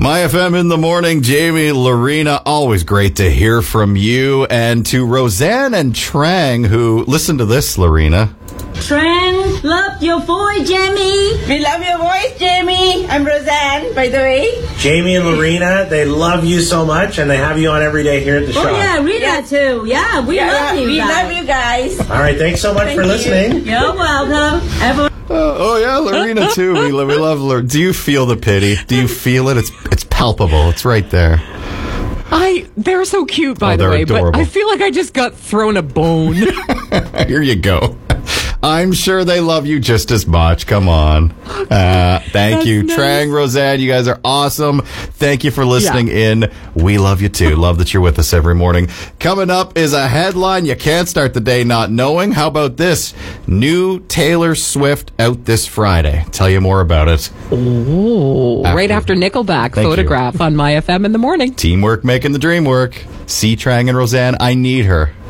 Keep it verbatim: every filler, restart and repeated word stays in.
My F M in the morning, Jamie, Lorena, always great to hear from you. And to Roseanne and Trang, who, listen to this, Lorena. Trang, love your voice, Jamie. We love your voice, Jamie. I'm Roseanne, by the way. Jamie and Lorena, they love you so much, and they have you on every day here at the show. Oh, yeah, Rita Yeah. too. Yeah, we Yeah, love you we guys. love you guys. All right, thanks so much Thank for you. listening. You're welcome. Everyone. Uh, oh, yeah, Lorena, too. We, lo- we love Lorena. Do you feel the pity? Do you feel it? It's it's palpable. It's right there. I they're so cute, by Oh, the they're way, adorable. but I feel like I just got thrown a bone. Here you go. I'm sure they love you just as much. Come on. Uh, thank That's you. nice. Trang, Roseanne, you guys are awesome. Thank you for listening in. We love you too. Love that you're with us every morning. Coming up is a headline you can't start the day not knowing. How about this? New Taylor Swift out this Friday. Tell you more about it. Oh, right after Nickelback, Thank Photograph on My F M in the morning. Teamwork making the dream work. See Trang and Roseanne, I need her.